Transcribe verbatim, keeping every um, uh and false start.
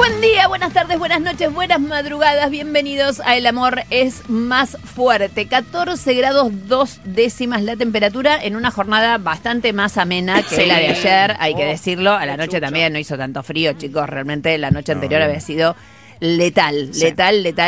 Buen día, buenas tardes, buenas noches, buenas madrugadas. Bienvenidos a El Amor es Más Fuerte. catorce grados dos décimas la temperatura en una jornada bastante más amena que Sí. la de ayer, hay que Oh, decirlo. A la qué noche chucha. también no hizo tanto frío, chicos. Realmente la noche No, anterior bien. había sido letal, Sí. letal, letal.